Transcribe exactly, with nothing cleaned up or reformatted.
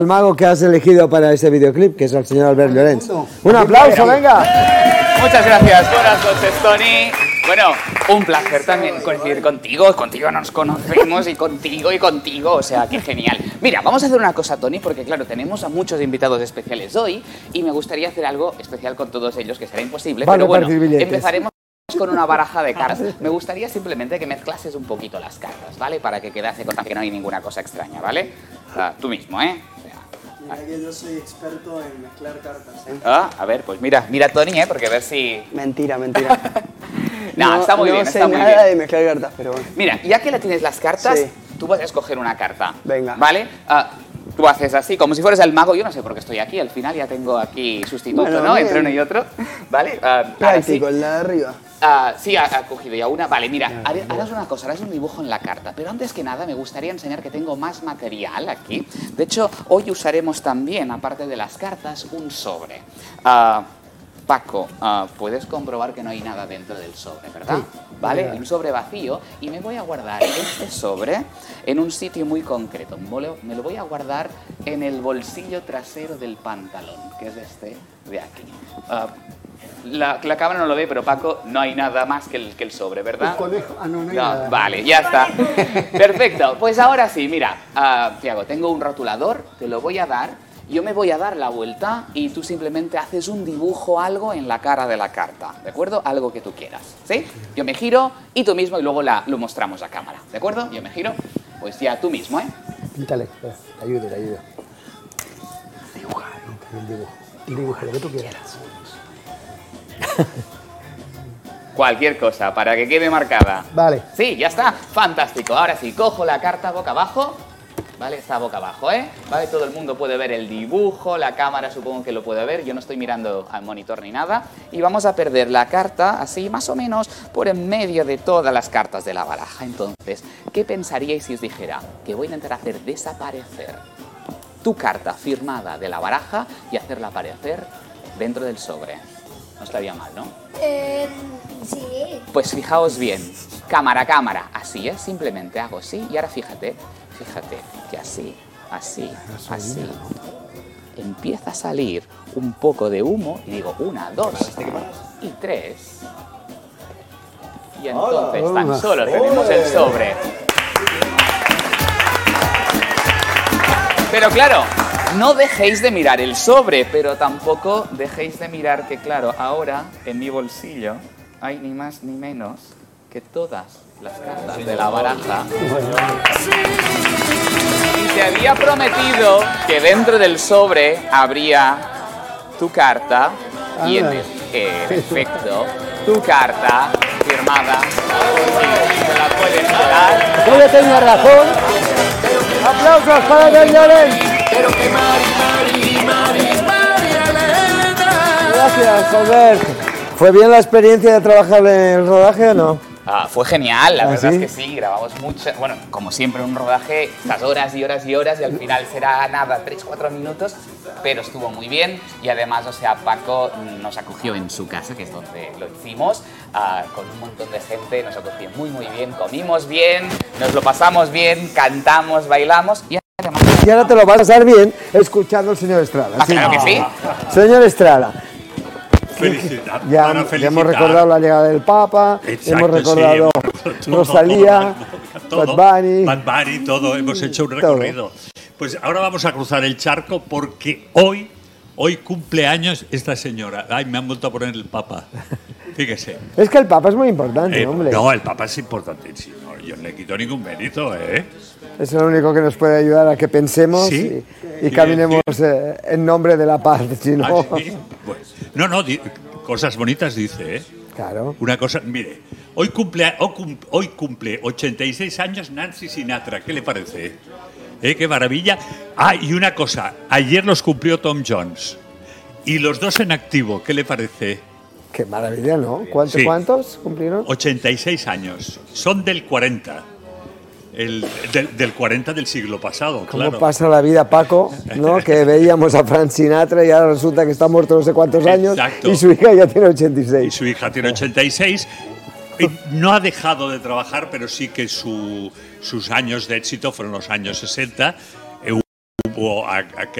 El mago que has elegido para ese videoclip, que es el señor Albert Llorens. ¡Un aplauso, venga! Muchas gracias, buenas noches, Toni. Bueno, un placer también coincidir contigo. Contigo nos conocemos y contigo y contigo, o sea, qué genial. Mira, vamos a hacer una cosa, Toni, porque claro, tenemos a muchos invitados especiales hoy y me gustaría hacer algo especial con todos ellos, que será imposible, Vale, pero bueno, billetes. empezaremos con una baraja de cartas. Me gustaría simplemente que mezclases un poquito las cartas, ¿vale? Para que quedase con que no hay ninguna cosa extraña, ¿vale? O sea, tú mismo, ¿eh? Mira que yo soy experto en mezclar cartas, ¿eh? Ah, a ver, pues mira, mira Toni, ¿eh? Porque a ver si... Mentira, mentira. no, no, está muy no bien, sé está muy nada bien. de mezclar cartas, pero bueno. Mira, ya que le tienes las cartas, Sí. tú vas a escoger una carta. Venga. ¿Vale? Ah, tú haces así, como si fueras el mago. Yo no sé por qué estoy aquí, al final ya tengo aquí sustituto, Bueno, ¿no? bien. Entre uno y otro. ¿Vale? Ah, ahora sí. Práctico, el de arriba. Ah, sí, ha, ha cogido ya una. Vale, mira, haré- harás una cosa, harás un dibujo en la carta. Pero antes que nada me gustaría enseñar que tengo más material aquí. De hecho, hoy usaremos también, aparte de las cartas, un sobre. Ah, Paco, ah, puedes comprobar que no hay nada dentro del sobre, ¿verdad? Sí. ¿Vale? Un sobre vacío. Y me voy a guardar este sobre en un sitio muy concreto. Me lo- Me lo voy a guardar en el bolsillo trasero del pantalón, que es este de aquí. Ah, La, la cámara no lo ve, pero Paco, no hay nada más que el, que el sobre, ¿verdad? El conejo. Ah, no, no hay nada. Vale, ya está. Perfecto. Pues ahora sí, mira, uh, Thiago, tengo un rotulador, te lo voy a dar, yo me voy a dar la vuelta y tú simplemente haces un dibujo, algo en la cara de la carta, ¿de acuerdo? Algo que tú quieras, ¿sí? Yo me giro y tú mismo y luego la, lo mostramos a cámara, ¿de acuerdo? Yo me giro, pues ya tú mismo, ¿eh? Píntale, espera, te ayudo, te ayudo. Dibuja, un dibujo. Dibuja lo que tú quieras. Cualquier cosa, para que quede marcada. Vale. Sí, ya está. Fantástico. Ahora sí, cojo la carta boca abajo. Vale, está boca abajo, ¿eh? Vale, todo el mundo puede ver el dibujo, la cámara supongo que lo puede ver. Yo no estoy mirando al monitor ni nada. Y vamos a perder la carta, así más o menos, por en medio de todas las cartas de la baraja. Entonces, ¿qué pensaríais si os dijera que voy a intentar hacer desaparecer tu carta firmada de la baraja y hacerla aparecer dentro del sobre? No estaría mal, ¿no? Eh, sí. Pues fijaos bien, cámara, cámara, así es, simplemente hago así y ahora fíjate, fíjate que así, así, así, empieza a salir un poco de humo y digo una, dos y tres y entonces tan solo tenemos el sobre. Pero claro, no dejéis de mirar el sobre, pero tampoco dejéis de mirar que, claro, ahora en mi bolsillo hay ni más ni menos que todas las cartas de la baraja. Y te había prometido que dentro del sobre habría tu carta y en, en efecto, tu carta firmada. Te la puedes dar. Yo tenía razón. ¡Aplausos para Albert Llorens! Pero que Mari, Mari, Mari, Mari Elena. Gracias, Albert. ¿Fue bien la experiencia de trabajar en el rodaje o no? Ah, fue genial, la ¿Ah, verdad sí? es que sí, grabamos mucho, bueno, como siempre en un rodaje, estas horas y horas y horas y al final será nada, tres, cuatro minutos, pero estuvo muy bien y además, o sea, Paco nos acogió en su casa, que es donde lo hicimos, ah, con un montón de gente, nos acogió muy muy bien, comimos bien, nos lo pasamos bien, cantamos, bailamos y además... Y ahora te lo vas a pasar bien escuchando al señor Estrada. Ah, claro que sí. Señor Estrada, Felicitar, ya, para ya felicitar. hemos recordado la llegada del Papa, Exacto, hemos recordado sí, hemos- todo, Rosalía, todo, Bad Bunny. Bad Bunny, todo, hemos hecho un recorrido. Pues ahora vamos a cruzar el charco porque hoy, hoy cumple años esta señora. Ay, me han vuelto a poner el Papa. Fíjese. Es que el Papa es muy importante, Eh, hombre. no, el Papa es importantísimo. Yo no le quito ningún mérito, ¿eh? Es lo único que nos puede ayudar a que pensemos Sí. y, y caminemos eh, en nombre de la paz. Si no, Ah, sí. Pues, no, no, di- cosas bonitas dice, ¿eh? claro. Una cosa, mire, hoy cumple, hoy cum- hoy cumple ochenta y seis años Nancy Sinatra, ¿qué le parece? ¿Eh? ¡Qué maravilla! Ah, y una cosa, ayer los cumplió Tom Jones. Y los dos en activo, ¿qué le parece? Qué maravilla, ¿no? ¿Cuántos, Sí. ¿cuántos cumplieron? ochenta y seis años. Son del cuarenta. El, del, del cuarenta del siglo pasado, ¿Cómo claro. pasa la vida, Paco? ¿No? Que veíamos a Frank Sinatra y ahora resulta que está muerto no sé cuántos años. Exacto. Y su hija ya tiene ochenta y Y seis. su hija tiene ochenta y seis. Y no ha dejado de trabajar, pero sí que su, sus años de éxito fueron los años sesenta. Eh, o a, a que